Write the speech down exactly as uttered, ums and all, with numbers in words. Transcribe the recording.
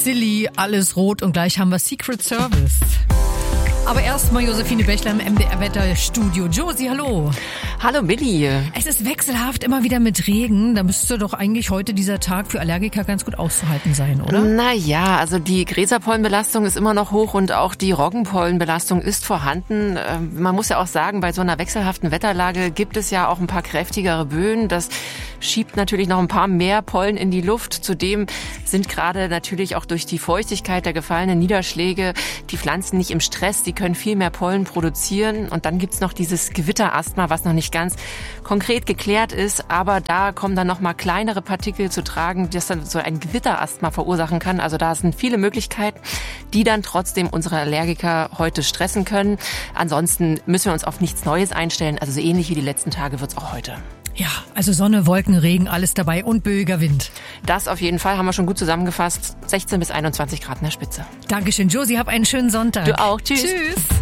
Silly, alles rot und gleich haben wir Secret Service. Aber erstmal Josephine Bächler im M D R-Wetterstudio. Josie, hallo. Hallo Milli. Es ist wechselhaft, immer wieder mit Regen. Da müsste doch eigentlich heute dieser Tag für Allergiker ganz gut auszuhalten sein, oder? Naja, also die Gräserpollenbelastung ist immer noch hoch und auch die Roggenpollenbelastung ist vorhanden. Man muss ja auch sagen, bei so einer wechselhaften Wetterlage gibt es ja auch ein paar kräftigere Böen. Das schiebt natürlich noch ein paar mehr Pollen in die Luft. Zudem sind gerade natürlich auch durch die Feuchtigkeit der gefallenen Niederschläge die Pflanzen nicht im Stress. Sie können viel mehr Pollen produzieren. Und dann gibt's noch dieses Gewitterasthma, was noch nicht ganz konkret geklärt ist. Aber da kommen dann noch mal kleinere Partikel zu tragen, das dann so ein Gewitterasthma verursachen kann. Also da sind viele Möglichkeiten, die dann trotzdem unsere Allergiker heute stressen können. Ansonsten müssen wir uns auf nichts Neues einstellen. Also so ähnlich wie die letzten Tage wird's auch heute. Ja, also Sonne, Wolken, Regen, alles dabei und böiger Wind. Das auf jeden Fall haben wir schon gut zusammengefasst. sechzehn bis einundzwanzig Grad in der Spitze. Dankeschön, Josie. Hab einen schönen Sonntag. Du auch. Tschüss. Tschüss.